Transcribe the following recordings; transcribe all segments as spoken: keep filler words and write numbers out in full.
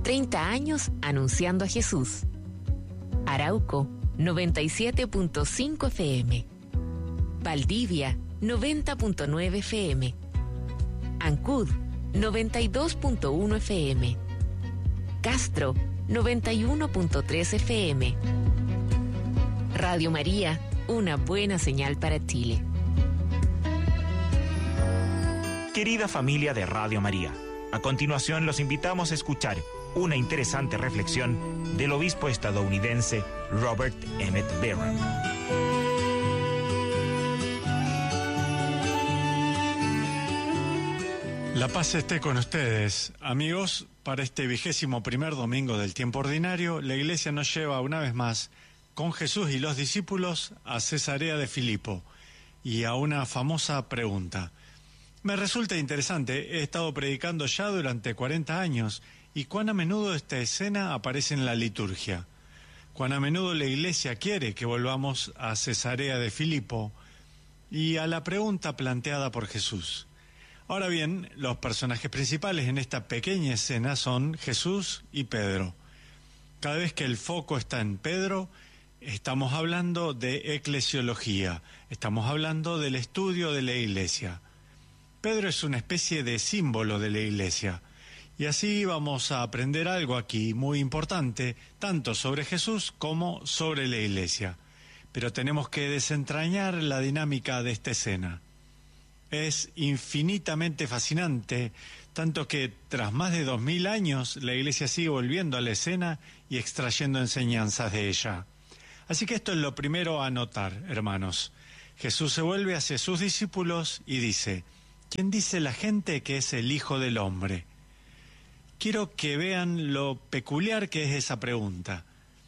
treinta años anunciando a Jesús. Arauco, noventa y siete punto cinco F M. Valdivia, noventa punto nueve F M. Ancud, noventa y dos punto uno F M. Castro, noventa y uno punto tres F M. Radio María, una buena señal para Chile. Querida familia de Radio María, a continuación los invitamos a escuchar una interesante reflexión del obispo estadounidense Robert Emmett Barron. La paz esté con ustedes, amigos. Para este vigésimo primer domingo del tiempo ordinario, la Iglesia nos lleva una vez más con Jesús y los discípulos a Cesarea de Filipo y a una famosa pregunta. Me resulta interesante, he estado predicando ya durante cuarenta años y cuán a menudo esta escena aparece en la liturgia. Cuán a menudo la Iglesia quiere que volvamos a Cesarea de Filipo y a la pregunta planteada por Jesús. Ahora bien, los personajes principales en esta pequeña escena son Jesús y Pedro. Cada vez que el foco está en Pedro, estamos hablando de eclesiología, estamos hablando del estudio de la Iglesia. Pedro es una especie de símbolo de la Iglesia. Y así vamos a aprender algo aquí muy importante, tanto sobre Jesús como sobre la Iglesia. Pero tenemos que desentrañar la dinámica de esta escena. Es infinitamente fascinante, tanto que tras más de dos mil años la Iglesia sigue volviendo a la escena y extrayendo enseñanzas de ella. Así que esto es lo primero a notar, hermanos. Jesús se vuelve hacia sus discípulos y dice: ¿quién dice la gente que es el Hijo del Hombre? Quiero que vean lo peculiar que es esa pregunta.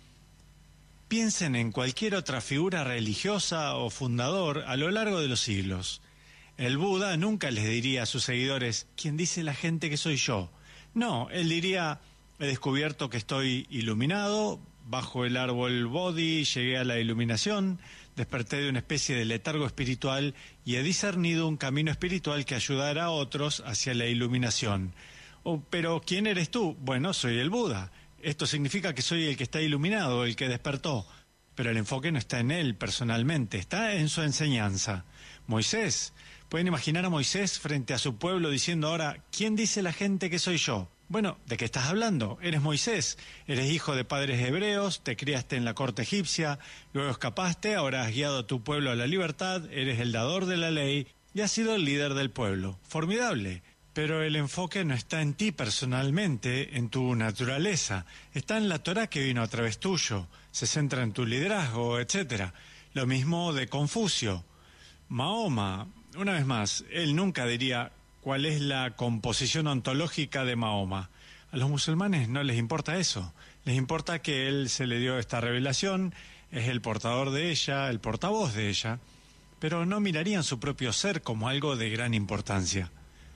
Piensen en cualquier otra figura religiosa o fundador a lo largo de los siglos. El Buda nunca les diría a sus seguidores: ¿quién dice la gente que soy yo? No, él diría: he descubierto que estoy iluminado, bajo el árbol Bodhi llegué a la iluminación, desperté de una especie de letargo espiritual y he discernido un camino espiritual que ayudará a otros hacia la iluminación. Oh, pero ¿quién eres tú? Bueno, soy el Buda. Esto significa que soy el que está iluminado, el que despertó. Pero el enfoque no está en él personalmente, está en su enseñanza. Moisés, ¿pueden imaginar a Moisés frente a su pueblo diciendo ahora: ¿quién dice la gente que soy yo? Bueno, ¿de qué estás hablando? Eres Moisés, eres hijo de padres hebreos, te criaste en la corte egipcia, luego escapaste, ahora has guiado a tu pueblo a la libertad, eres el dador de la ley y has sido el líder del pueblo. Formidable. Pero el enfoque no está en ti personalmente, en tu naturaleza. Está en la Torá que vino a través tuyo. Se centra en tu liderazgo, etcétera. Lo mismo de Confucio. Mahoma, una vez más, él nunca diría cuál es la composición ontológica de Mahoma. A los musulmanes no les importa eso. Les importa que él se le dio esta revelación, es el portador de ella, el portavoz de ella, pero no mirarían su propio ser como algo de gran importancia.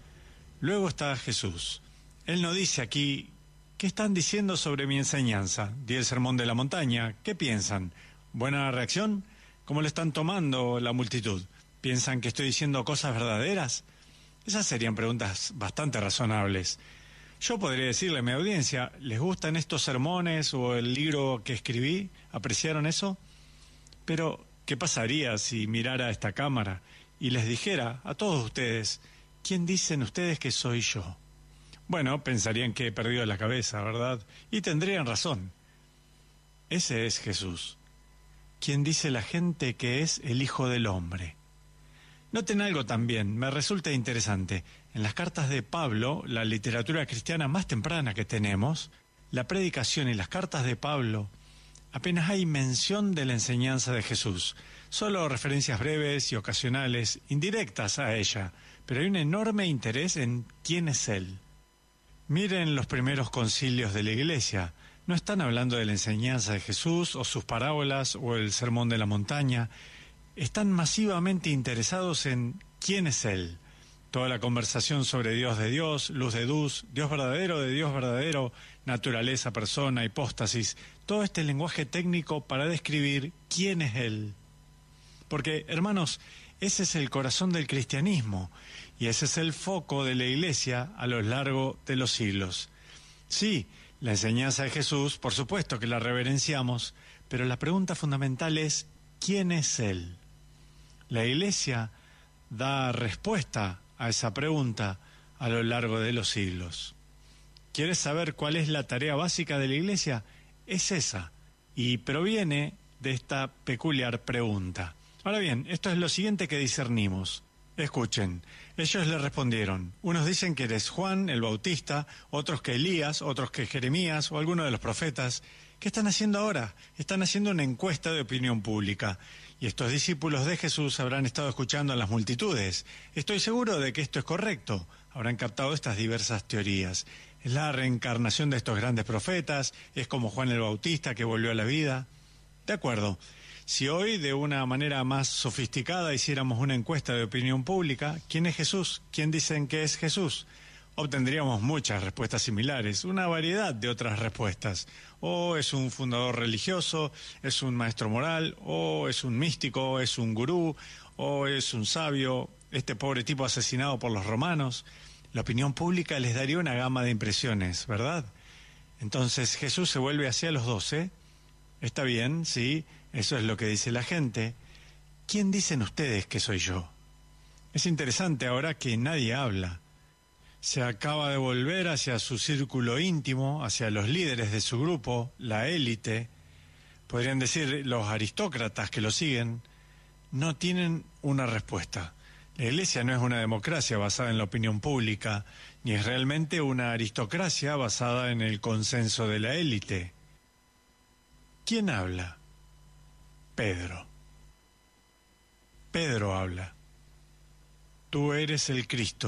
Luego está Jesús. Él no dice aquí: ¿qué están diciendo sobre mi enseñanza? Di el sermón de la montaña. ¿Qué piensan? ¿Buena reacción? ¿Cómo le están tomando la multitud? ¿Piensan que estoy diciendo cosas verdaderas? Esas serían preguntas bastante razonables. Yo podría decirle a mi audiencia: ¿les gustan estos sermones o el libro que escribí? ¿Apreciaron eso? Pero, ¿qué pasaría si mirara a esta cámara y les dijera a todos ustedes: ¿quién dicen ustedes que soy yo? Bueno, pensarían que he perdido la cabeza, ¿verdad? Y tendrían razón. Ese es Jesús. ¿Quién dice la gente que es el Hijo del Hombre? Noten algo también, me resulta interesante. En las cartas de Pablo, la literatura cristiana más temprana que tenemos, la predicación y las cartas de Pablo, apenas hay mención de la enseñanza de Jesús. Solo referencias breves y ocasionales, indirectas a ella, pero hay un enorme interés en quién es Él. Miren los primeros concilios de la Iglesia. No están hablando de la enseñanza de Jesús o sus parábolas o el sermón de la montaña. Están masivamente interesados en quién es Él. Toda la conversación sobre Dios de Dios, luz de luz, Dios verdadero de Dios verdadero, naturaleza, persona, hipóstasis, todo este lenguaje técnico para describir quién es Él. Porque, hermanos, ese es el corazón del cristianismo y ese es el foco de la Iglesia a lo largo de los siglos. Sí, La enseñanza de Jesús, por supuesto que la reverenciamos, pero la pregunta fundamental es, ¿quién es Él? La Iglesia da respuesta a esa pregunta a lo largo de los siglos. ¿Quieres saber cuál es la tarea básica de la Iglesia? Es esa, y proviene de esta peculiar pregunta. Ahora bien, esto es lo siguiente que discernimos. Escuchen, ellos le respondieron, unos dicen que eres Juan el Bautista, otros que Elías, otros que Jeremías o alguno de los profetas. ¿Qué están haciendo ahora? Están haciendo una encuesta de opinión pública. Y estos discípulos de Jesús habrán estado escuchando a las multitudes. Estoy seguro de que esto es correcto. Habrán captado estas diversas teorías. Es la reencarnación de estos grandes profetas, es como Juan el Bautista que volvió a la vida. De acuerdo. Si hoy, de una manera más sofisticada, hiciéramos una encuesta de opinión pública, ¿quién es Jesús? ¿Quién dicen que es Jesús? Obtendríamos muchas respuestas similares, una variedad de otras respuestas. O es un fundador religioso, es un maestro moral, o es un místico, es un gurú, o es un sabio, este pobre tipo asesinado por los romanos. La opinión pública les daría una gama de impresiones, ¿verdad? Entonces Jesús se vuelve hacia los doce. Está bien, sí, eso es lo que dice la gente. ¿Quién dicen ustedes que soy yo? Es interesante ahora que nadie habla. Se acaba de volver hacia su círculo íntimo, hacia los líderes de su grupo, la élite, podrían decir los aristócratas que lo siguen, no tienen una respuesta. La Iglesia no es una democracia basada en la opinión pública, ni es realmente una aristocracia basada en el consenso de la élite. ¿Quién habla? Pedro. Pedro habla. Tú eres el Cristo.